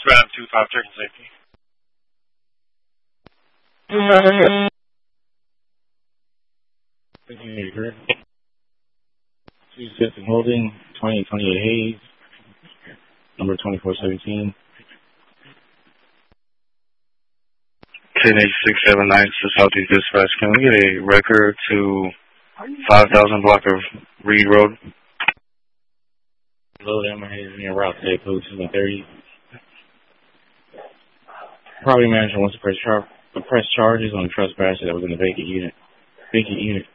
Round 25, checking safety. Two sets and holding, 2028 Hayes, number 2417. 108679 to Southeast Dispatch. Can we get a record to 5000 block of Reed Road? Load Emma Hayes in route today, code 230. Property manager wants to press charges on the trespass that was in the vacant unit.